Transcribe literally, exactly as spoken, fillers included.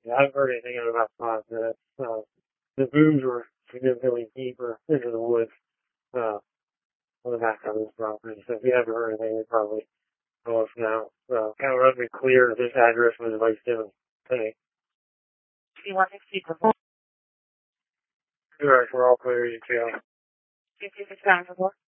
Yeah, I haven't heard anything in about five minutes. Uh, the booms were significantly deeper into the woods, uh, on the back of this property. So if you haven't heard anything, you probably know us now. So kind of let me clear this address was like seven. Hey. Do you want to keep the phone? Alright, we're all clear, you too. Do you think it's time for